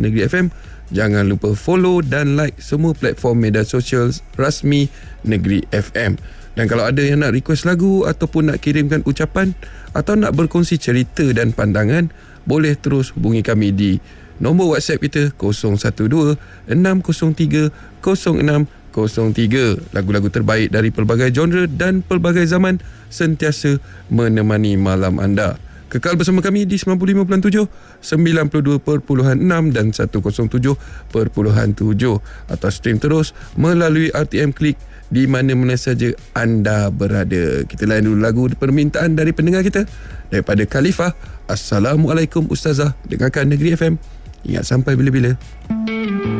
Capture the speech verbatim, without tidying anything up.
Negeri F M. Jangan lupa follow dan like semua platform media sosial rasmi Negeri F M. Dan kalau ada yang nak request lagu ataupun nak kirimkan ucapan atau nak berkongsi cerita dan pandangan, boleh terus hubungi kami di nombor WhatsApp kita kosong satu dua enam kosong tiga kosong enam kosong tiga. Lagu-lagu terbaik dari pelbagai genre dan pelbagai zaman sentiasa menemani malam anda. Kekal bersama kami di sembilan puluh lima perpuluhan tujuh, sembilan puluh dua perpuluhan enam dan seratus tujuh perpuluhan tujuh, atau stream terus melalui R T M Klik di mana-mana saja anda berada. Kita layan dulu lagu permintaan dari pendengar kita daripada Khalifah. Assalamualaikum Ustazah. Dengarkan Negeri F M. Ingat sampai bila-bila.